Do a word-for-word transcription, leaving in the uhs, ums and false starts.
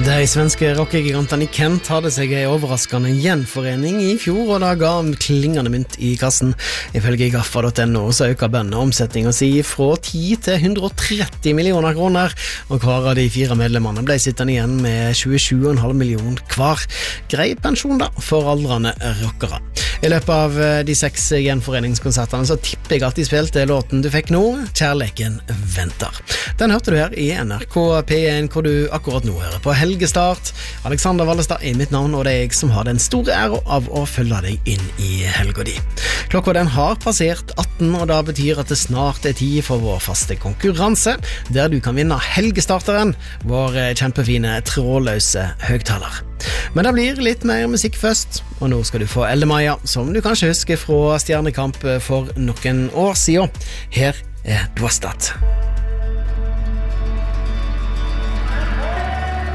De svenske rockegigantene i Kent hadde seg en overraskende gjenforening i fjor, og da ga klingende mynt i kassen. Ifølge gaffa punktum no så øker bandet omsetningen si fra ti til one hundred thirty millioner kroner, og hver av de fire medlemmene ble sittende igjen med tjuesju komma fem millioner hver. Grei pensjon da, for aldrende rockere. I løpet av de seks gjenforeningskonsertene så tipper jeg at de spilte låten du fikk nå, Kjærleken venter. Den hørte du her i N R K P one, hvor du akkurat nå hører på Helgestart. Alexander Vallestad er mitt navn, og det er jeg som har den store ære av å følge deg inn i helga di. Klokka den har passert atten, og da betyr at det snart er tid for vår faste konkurranse, der du kan vinne Helgestarteren, vår kjempefine trådløse høgtaler. Men det blir litt mer musikk først, og nå skal du få Elle Maja, som du kanskje husker fra Stjernekamp for noen år siden. Her er Dwastat.